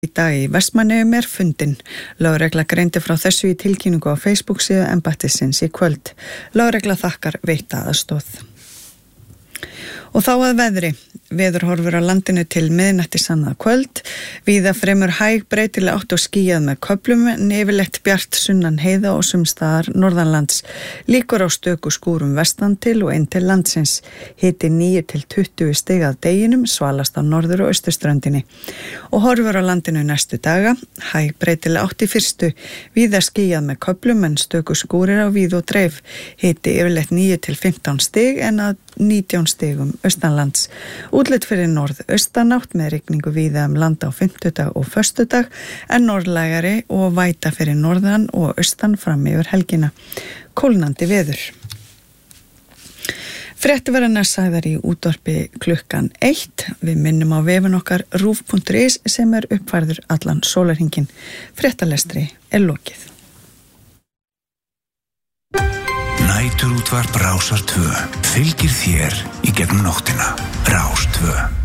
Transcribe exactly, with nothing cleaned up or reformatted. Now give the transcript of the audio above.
Í dag í Vestmannaeyjum er fundin. Lögregla greindi frá þessu í tilkynningu á Facebook síðu embættisins í kvöld. Lögregla þakkar veitta aðstoð. Og þá að veðri. Veðurhorfur á landinu til miðnættis annað kvöld. Víða fremur hæg breytileg átt og skýjað með köflum, en yfirleitt bjart sunnan heiða og sums staðar norðanlands. Líkur á stöku skúrum vestan til og inn til landsins. Hiti níu til tuttugu stig að deginum, svalast á norður- og austurströndinni. Og horfur á landinu næstu daga. Hæg breytileg átt í fyrstu. Víða skýjað með köflum, en stöku skúrir á víð og dreif. Hiti yfirleitt níu til fimmtán stig en að nítján stigum austanlands. Útlit fyrir norðaustanátt með rigningu víða um land á fimmtudag og föstudag, en norðlægari og væta fyrir norðan og austan fram yfir helgina. Kólnandi veður. Fréttir verða sagðar í útvarpi klukkan eitt. Við minnum á vefinn okkar rúv punktur is sem er uppfærður allan sólarhringinn. Fréttalestri er lokið. Næturútvarp Rásar tvö fylgir þér í gegnum nóttina. Rás tvö.